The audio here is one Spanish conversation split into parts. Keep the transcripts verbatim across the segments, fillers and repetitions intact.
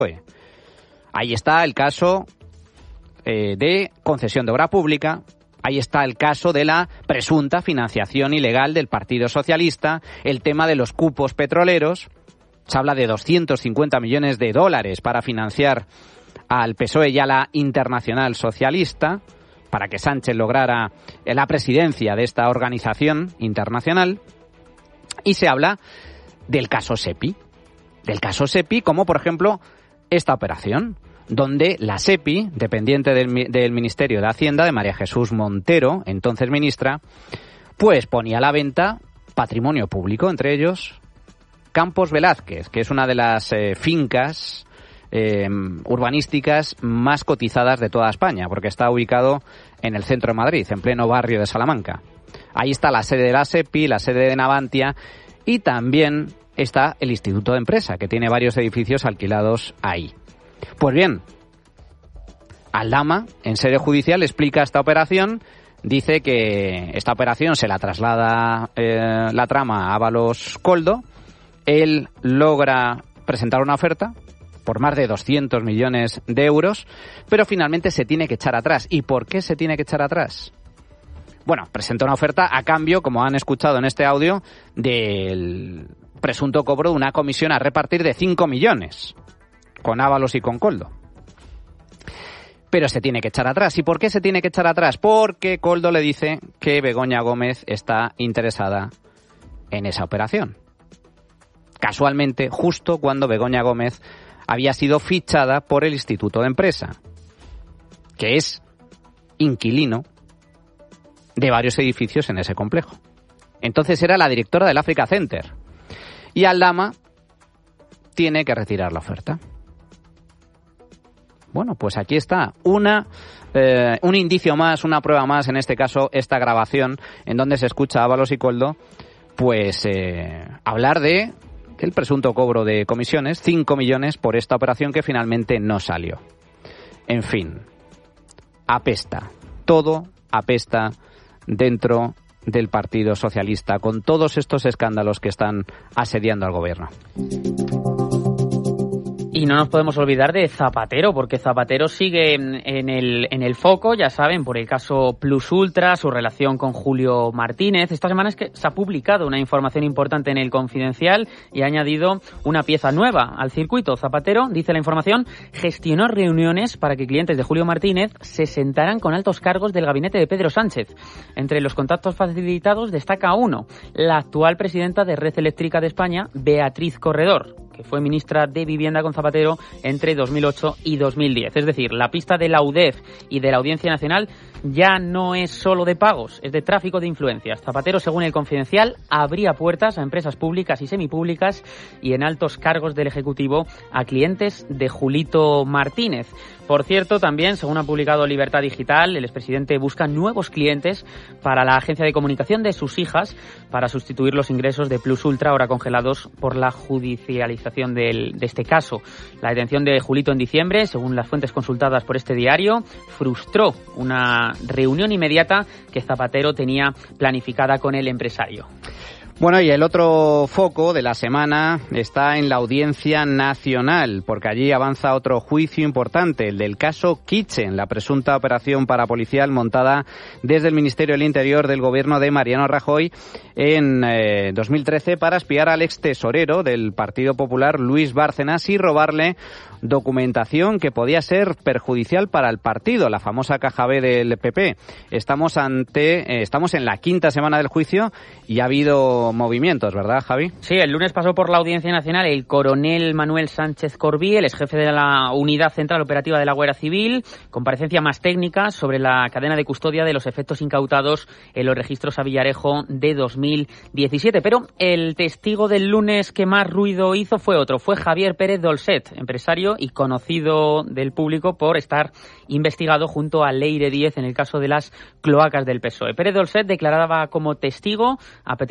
Ahí está el caso eh, de concesión de obra pública. Ahí está el caso de la presunta financiación ilegal del Partido Socialista, el tema de los cupos petroleros. Se habla de doscientos cincuenta millones de dólares para financiar al P S O E y a la Internacional Socialista, para que Sánchez lograra la presidencia de esta organización internacional. Y se habla del caso SEPI. Del caso SEPI, como por ejemplo esta operación, donde la SEPI, dependiente del, del Ministerio de Hacienda, de María Jesús Montero, entonces ministra, pues ponía a la venta patrimonio público, entre ellos Campos Velázquez, que es una de las eh, fincas eh, urbanísticas más cotizadas de toda España, porque está ubicado en el centro de Madrid, en pleno barrio de Salamanca. Ahí está la sede de la SEPI, la sede de Navantia, y también está el Instituto de Empresa, que tiene varios edificios alquilados ahí. Pues bien, Aldama, en sede judicial, explica esta operación. Dice que esta operación se la traslada eh, la trama a Ábalos Coldo. Él logra presentar una oferta por más de doscientos millones de euros, pero finalmente se tiene que echar atrás. ¿Y por qué se tiene que echar atrás? Bueno, presenta una oferta a cambio, como han escuchado en este audio, del presunto cobro de una comisión a repartir de cinco millones con Ábalos y con Coldo. Pero se tiene que echar atrás. ¿Y por qué se tiene que echar atrás? Porque Coldo le dice que Begoña Gómez está interesada en esa operación. Casualmente, justo cuando Begoña Gómez había sido fichada por el Instituto de Empresa, que es inquilino de varios edificios en ese complejo. Entonces era la directora del Africa Center. Y Aldama tiene que retirar la oferta. Bueno, pues aquí está una eh, un indicio más, una prueba más, en este caso esta grabación en donde se escucha a Ábalos y Coldo pues eh, hablar de el presunto cobro de comisiones, cinco millones por esta operación que finalmente no salió. En fin, apesta, todo apesta dentro del Partido Socialista, con todos estos escándalos que están asediando al gobierno. Y no nos podemos olvidar de Zapatero, porque Zapatero sigue en el, en el foco, ya saben, por el caso Plus Ultra, su relación con Julio Martínez. Esta semana es que se ha publicado una información importante en El Confidencial y ha añadido una pieza nueva al circuito. Zapatero, dice la información, gestionó reuniones para que clientes de Julio Martínez se sentaran con altos cargos del gabinete de Pedro Sánchez. Entre los contactos facilitados destaca uno, la actual presidenta de Red Eléctrica de España, Beatriz Corredor, que fue ministra de Vivienda con Zapatero entre dos mil ocho y dos mil diez. Es decir, la pista de la U D E F y de la Audiencia Nacional ya no es solo de pagos, es de tráfico de influencias. Zapatero, según El Confidencial, abría puertas a empresas públicas y semipúblicas y en altos cargos del Ejecutivo a clientes de Julito Martínez. Por cierto, también, según ha publicado Libertad Digital, el expresidente busca nuevos clientes para la agencia de comunicación de sus hijas para sustituir los ingresos de Plus Ultra, ahora congelados por la judicialización del, de este caso. La detención de Julito en diciembre, según las fuentes consultadas por este diario, frustró una reunión inmediata que Zapatero tenía planificada con el empresario. Bueno, y el otro foco de la semana está en la Audiencia Nacional, porque allí avanza otro juicio importante, el del caso Kitchen, la presunta operación parapolicial montada desde el Ministerio del Interior del gobierno de Mariano Rajoy en eh, dos mil trece para espiar al ex tesorero del Partido Popular, Luis Bárcenas, y robarle documentación que podía ser perjudicial para el partido, la famosa caja B del P P. Estamos ante, eh, estamos en la quinta semana del juicio y ha habido movimientos, ¿verdad, Javi? Sí, el lunes pasó por la Audiencia Nacional el coronel Manuel Sánchez Corbí, el exjefe de la Unidad Central Operativa de la Guardia Civil, comparecencia más técnica sobre la cadena de custodia de los efectos incautados en los registros a Villarejo de dos mil diecisiete. Pero el testigo del lunes que más ruido hizo fue otro, fue Javier Pérez Dolcet, empresario y conocido del público por estar investigado junto a Leire Díez en el caso de las cloacas del P S O E. Pérez Dolcet declaraba como testigo a petición de la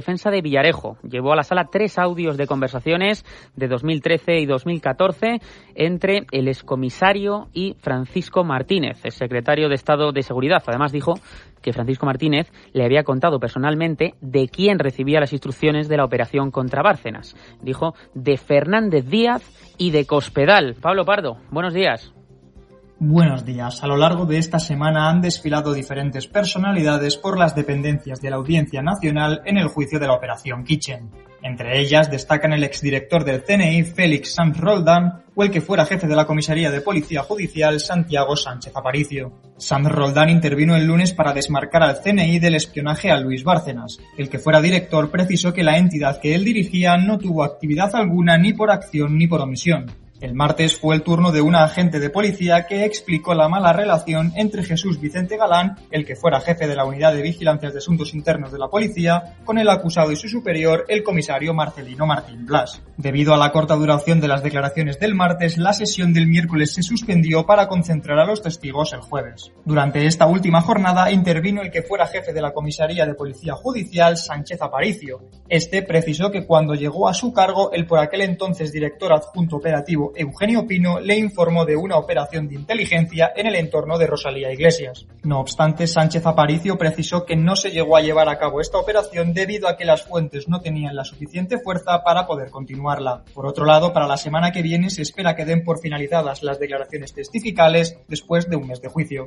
defensa de Villarejo. Llevó a la sala tres audios de conversaciones de dos mil trece y dos mil catorce entre el excomisario y Francisco Martínez, el secretario de Estado de Seguridad. Además dijo que Francisco Martínez le había contado personalmente de quién recibía las instrucciones de la operación contra Bárcenas. Dijo de Fernández Díaz y de Cospedal. Pablo Pardo, buenos días. Buenos días. A lo largo de esta semana han desfilado diferentes personalidades por las dependencias de la Audiencia Nacional en el juicio de la Operación Kitchen. Entre ellas destacan el exdirector del C N I, Félix Sanz Roldán, o el que fuera jefe de la Comisaría de Policía Judicial, Santiago Sánchez Aparicio. Sanz Roldán intervino el lunes para desmarcar al C N I del espionaje a Luis Bárcenas. El que fuera director precisó que la entidad que él dirigía no tuvo actividad alguna ni por acción ni por omisión. El martes fue el turno de una agente de policía que explicó la mala relación entre Jesús Vicente Galán, el que fuera jefe de la Unidad de Vigilancia de Asuntos Internos de la Policía, con el acusado y su superior, el comisario Marcelino Martín Blas. Debido a la corta duración de las declaraciones del martes, la sesión del miércoles se suspendió para concentrar a los testigos el jueves. Durante esta última jornada intervino el que fuera jefe de la Comisaría de Policía Judicial, Sánchez Aparicio. Este precisó que cuando llegó a su cargo, el por aquel entonces director adjunto operativo Eugenio Pino le informó de una operación de inteligencia en el entorno de Rosalía Iglesias. No obstante, Sánchez Aparicio precisó que no se llegó a llevar a cabo esta operación debido a que las fuentes no tenían la suficiente fuerza para poder continuarla. Por otro lado, para la semana que viene se espera que den por finalizadas las declaraciones testificales después de un mes de juicio.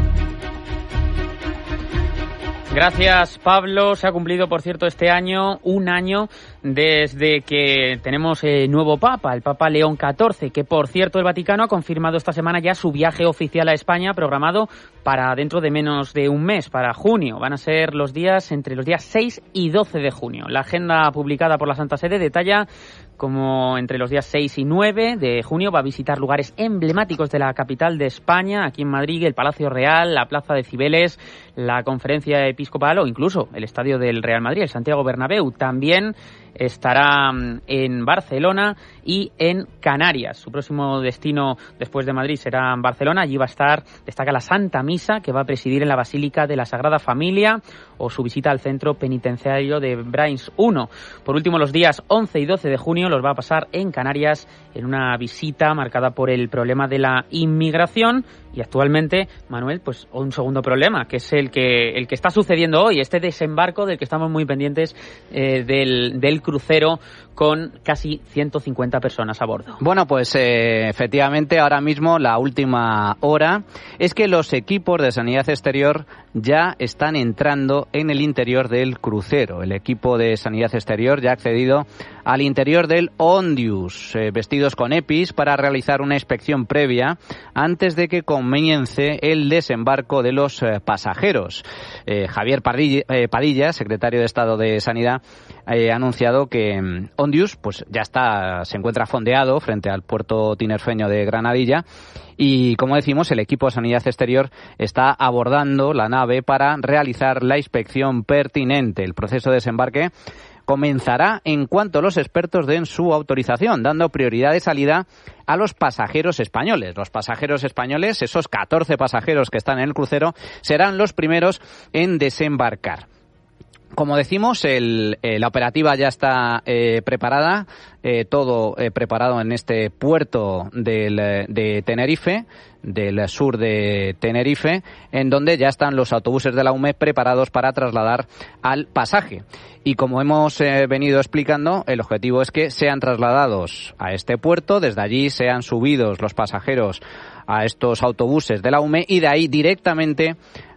Gracias, Pablo. Se ha cumplido, por cierto, este año, un año desde que tenemos eh, nuevo Papa, el Papa León catorce, que, por cierto, el Vaticano ha confirmado esta semana ya su viaje oficial a España, programado para dentro de menos de un mes, para junio. Van a ser los días entre los días seis y doce de junio. La agenda publicada por la Santa Sede detalla como entre los días seis y nueve de junio va a visitar lugares emblemáticos de la capital de España, aquí en Madrid, el Palacio Real, la Plaza de Cibeles, la Conferencia Episcopal o incluso el Estadio del Real Madrid, el Santiago Bernabéu. También estará en Barcelona y en Canarias. Su próximo destino después de Madrid será en Barcelona. Allí va a estar, destaca la Santa Misa que va a presidir en la Basílica de la Sagrada Familia o su visita al centro penitenciario de Brains uno. Por último, los días once y doce de junio los va a pasar en Canarias en una visita marcada por el problema de la inmigración. Y actualmente, Manuel, pues un segundo problema, que es el que el que está sucediendo hoy, este desembarco del que estamos muy pendientes eh, del, del crucero con casi ciento cincuenta personas a bordo. Bueno, pues eh, efectivamente ahora mismo la última hora es que los equipos de sanidad exterior ya están entrando en el interior del crucero. El equipo de sanidad exterior ya ha accedido al interior del Ondius, eh, vestidos con EPIs para realizar una inspección previa antes de que comience el desembarco de los eh, pasajeros. Eh, Javier Padilla, eh, Padilla, secretario de Estado de Sanidad, eh, ha anunciado que eh, Ondius pues ya está, se encuentra fondeado frente al puerto tinerfeño de Granadilla. Y, como decimos, el equipo de sanidad exterior está abordando la nave para realizar la inspección pertinente. El proceso de desembarque comenzará en cuanto los expertos den su autorización, dando prioridad de salida a los pasajeros españoles. Los pasajeros españoles, esos catorce pasajeros que están en el crucero, serán los primeros en desembarcar. Como decimos, el, eh, la operativa ya está eh, preparada, eh, todo eh, preparado en este puerto del, de Tenerife, del sur de Tenerife, en donde ya están los autobuses de la U M E preparados para trasladar al pasaje. Y como hemos eh, venido explicando, el objetivo es que sean trasladados a este puerto, desde allí sean subidos los pasajeros a estos autobuses de la U M E y de ahí directamente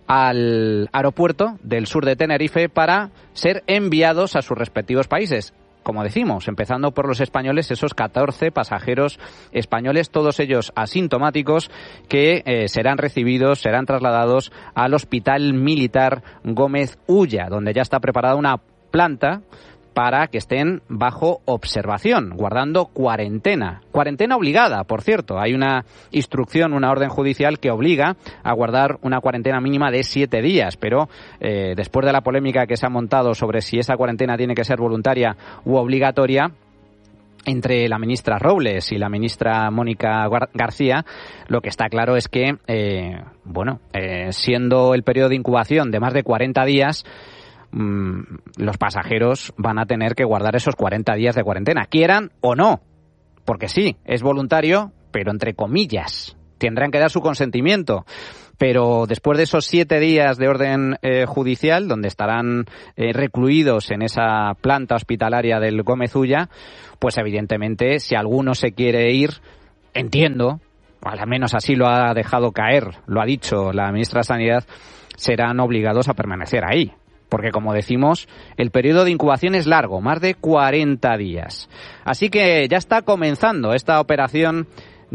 al aeropuerto del sur de Tenerife para ser enviados a sus respectivos países. Como decimos, empezando por los españoles, esos catorce pasajeros españoles, todos ellos asintomáticos, que eh, serán recibidos, serán trasladados al Hospital Militar Gómez Ulla, donde ya está preparada una planta para que estén bajo observación, guardando cuarentena. Cuarentena obligada, por cierto. Hay una instrucción, una orden judicial que obliga a guardar una cuarentena mínima de siete días, pero eh, después de la polémica que se ha montado sobre si esa cuarentena tiene que ser voluntaria u obligatoria, entre la ministra Robles y la ministra Mónica García, lo que está claro es que, eh, bueno, eh, siendo el periodo de incubación de más de cuarenta días, mmm, los pasajeros van a tener que guardar esos cuarenta días de cuarentena, quieran o no. Porque sí, es voluntario, pero entre comillas. Tendrán que dar su consentimiento. Pero después de esos siete días de orden eh, judicial, donde estarán eh, recluidos en esa planta hospitalaria del Gómez Ulla, pues evidentemente, si alguno se quiere ir, entiendo, al menos así lo ha dejado caer, lo ha dicho la ministra de Sanidad, serán obligados a permanecer ahí. Porque, como decimos, el periodo de incubación es largo, más de cuarenta días. Así que ya está comenzando esta operación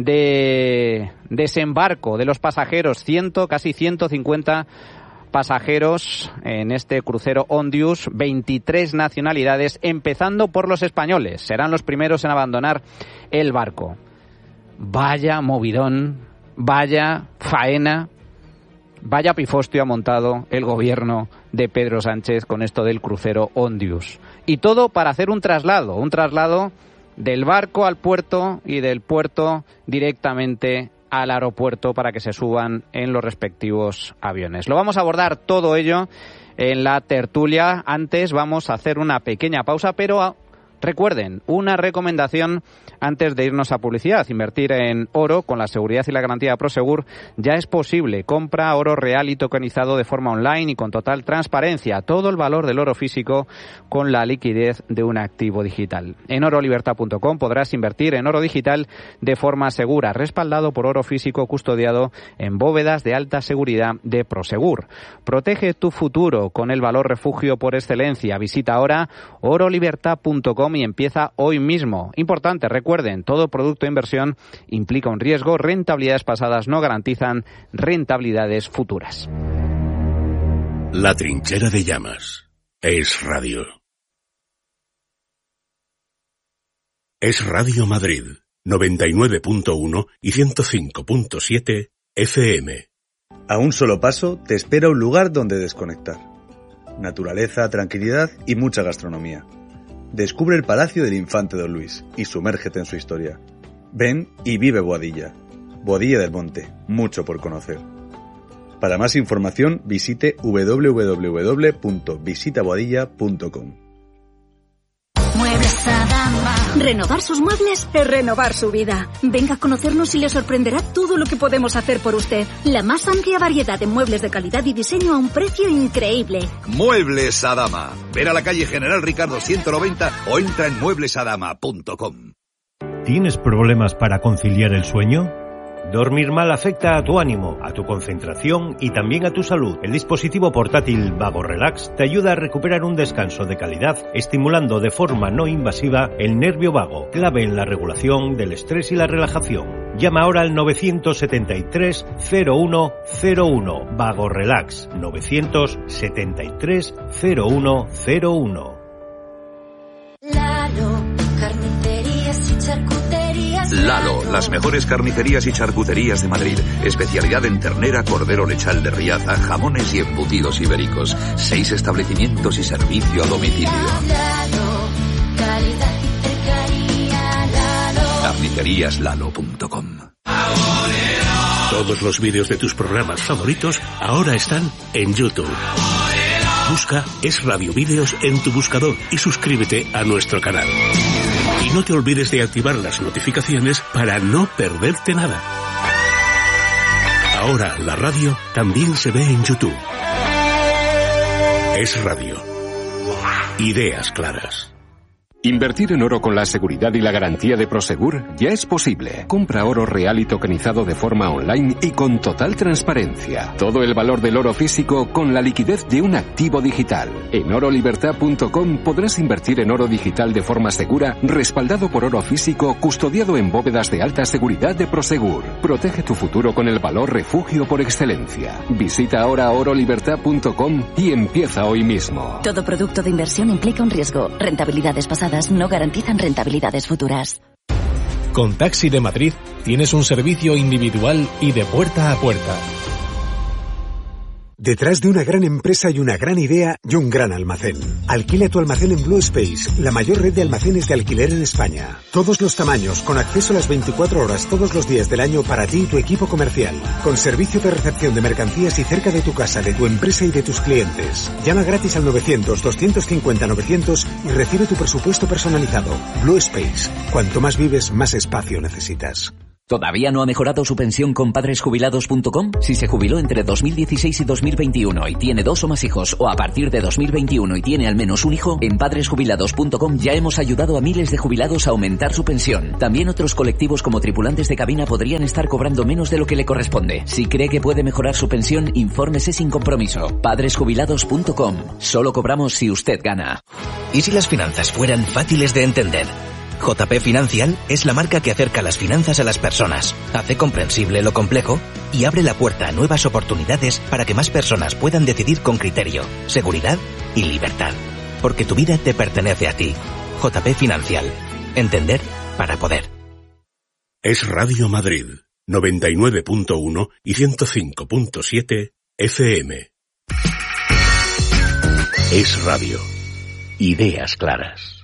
de desembarco de los pasajeros, ciento, casi ciento cincuenta pasajeros en este crucero Ondius, veintitrés nacionalidades, empezando por los españoles. Serán los primeros en abandonar el barco. Vaya movidón, vaya faena, vaya pifostio ha montado el gobierno de Pedro Sánchez con esto del crucero Ondius. Y todo para hacer un traslado, un traslado del barco al puerto y del puerto directamente al aeropuerto para que se suban en los respectivos aviones. Lo vamos a abordar todo ello en la tertulia. Antes vamos a hacer una pequeña pausa, pero recuerden, una recomendación antes de irnos a publicidad. Invertir en oro con la seguridad y la garantía de Prosegur ya es posible. Compra oro real y tokenizado de forma online y con total transparencia. Todo el valor del oro físico con la liquidez de un activo digital. En oro libertad punto com podrás invertir en oro digital de forma segura, respaldado por oro físico custodiado en bóvedas de alta seguridad de Prosegur. Protege tu futuro con el valor refugio por excelencia. Visita ahora oro libertad punto com y empieza hoy mismo. Importante, recuerden, todo producto de inversión implica un riesgo. Rentabilidades pasadas no garantizan rentabilidades futuras. La trinchera de llamas. Es radio. Es Radio Madrid, noventa y nueve punto uno y ciento cinco punto siete F M. A un solo paso te espera un lugar donde desconectar. Naturaleza, tranquilidad y mucha gastronomía. Descubre el Palacio del Infante Don Luis y sumérgete en su historia. Ven y vive Boadilla. Boadilla del Monte, mucho por conocer. Para más información visite doble u doble u doble u punto visita boadilla punto com. Muebles Adama. Renovar sus muebles es renovar su vida. Venga a conocernos y le sorprenderá todo lo que podemos hacer por usted. La más amplia variedad de muebles de calidad y diseño a un precio increíble. Muebles Adama. Ven a la calle General Ricardo ciento noventa o entra en muebles adama punto com. ¿Tienes problemas para conciliar el sueño? Dormir mal afecta a tu ánimo, a tu concentración y también a tu salud. El dispositivo portátil Vago Relax te ayuda a recuperar un descanso de calidad, estimulando de forma no invasiva el nervio vago, clave en la regulación del estrés y la relajación. Llama ahora al nueve siete tres cero uno cero uno. Vago Relax, nueve siete tres cero uno cero uno. Lalo, carnicerías y charcuterías. Lalo, las mejores carnicerías y charcuterías de Madrid. Especialidad en ternera, cordero lechal de Riaza, jamones y embutidos ibéricos. Seis establecimientos y servicio a domicilio. Lalo, calidad y cercanía. Lalo. carnicerías lalo punto com. Todos los vídeos de tus programas favoritos ahora están en YouTube. Busca Es Radio Vídeos en tu buscador y suscríbete a nuestro canal. Y no te olvides de activar las notificaciones para no perderte nada. Ahora la radio también se ve en YouTube. Es Radio. Ideas claras. Invertir en oro con la seguridad y la garantía de Prosegur ya es posible. Compra oro real y tokenizado de forma online y con total transparencia. Todo el valor del oro físico con la liquidez de un activo digital. En oro libertad punto com podrás invertir en oro digital de forma segura, respaldado por oro físico, custodiado en bóvedas de alta seguridad de Prosegur. Protege tu futuro con el valor refugio por excelencia. Visita ahora oro libertad punto com y empieza hoy mismo. Todo producto de inversión implica un riesgo. Rentabilidades pasadas no garantizan rentabilidades futuras. Con Taxi de Madrid tienes un servicio individual y de puerta a puerta. Detrás de una gran empresa y una gran idea y un gran almacén. Alquila tu almacén en Blue Space, la mayor red de almacenes de alquiler en España. Todos los tamaños, con acceso a las veinticuatro horas todos los días del año para ti y tu equipo comercial. Con servicio de recepción de mercancías y cerca de tu casa, de tu empresa y de tus clientes. Llama gratis al novecientos, doscientos cincuenta, novecientos y recibe tu presupuesto personalizado. Blue Space. Cuanto más vives, más espacio necesitas. ¿Todavía no ha mejorado su pensión con padres jubilados punto com? Si se jubiló entre dos mil dieciséis y dos mil veintiuno y tiene dos o más hijos, o a partir de dos mil veintiuno y tiene al menos un hijo, en padres jubilados punto com ya hemos ayudado a miles de jubilados a aumentar su pensión. También otros colectivos como tripulantes de cabina podrían estar cobrando menos de lo que le corresponde. Si cree que puede mejorar su pensión, infórmese sin compromiso. padres jubilados punto com. Solo cobramos si usted gana. ¿Y si las finanzas fueran fáciles de entender? J P Financial es la marca que acerca las finanzas a las personas, hace comprensible lo complejo y abre la puerta a nuevas oportunidades para que más personas puedan decidir con criterio, seguridad y libertad. Porque tu vida te pertenece a ti. J P Financial. Entender para poder. Es Radio Madrid, noventa y nueve punto uno y ciento cinco punto siete F M. Es radio. Ideas claras.